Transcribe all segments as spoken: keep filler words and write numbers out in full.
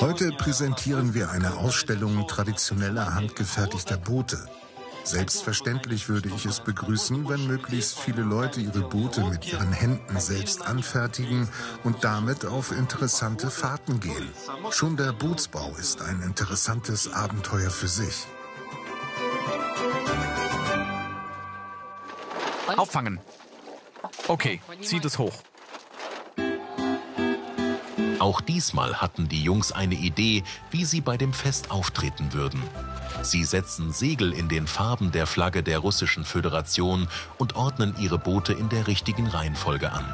Heute präsentieren wir eine Ausstellung traditioneller handgefertigter Boote. Selbstverständlich würde ich es begrüßen, wenn möglichst viele Leute ihre Boote mit ihren Händen selbst anfertigen und damit auf interessante Fahrten gehen. Schon der Bootsbau ist ein interessantes Abenteuer für sich. Auffangen. Okay, zieht es hoch. Auch diesmal hatten die Jungs eine Idee, wie sie bei dem Fest auftreten würden. Sie setzen Segel in den Farben der Flagge der Russischen Föderation und ordnen ihre Boote in der richtigen Reihenfolge an.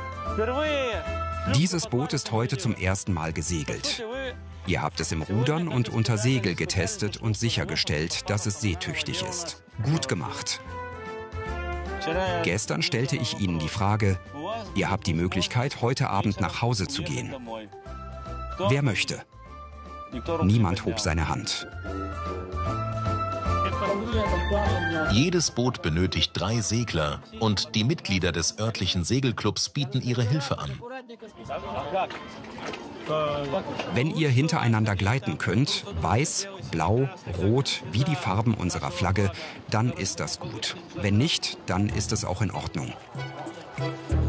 Dieses Boot ist heute zum ersten Mal gesegelt. Ihr habt es im Rudern und unter Segel getestet und sichergestellt, dass es seetüchtig ist. Gut gemacht. Gestern stellte ich Ihnen die Frage, ihr habt die Möglichkeit, heute Abend nach Hause zu gehen. Wer möchte? Niemand hob seine Hand. Jedes Boot benötigt drei Segler und die Mitglieder des örtlichen Segelclubs bieten ihre Hilfe an. Wenn ihr hintereinander gleiten könnt, weiß, blau, rot, wie die Farben unserer Flagge, dann ist das gut. Wenn nicht, dann ist es auch in Ordnung.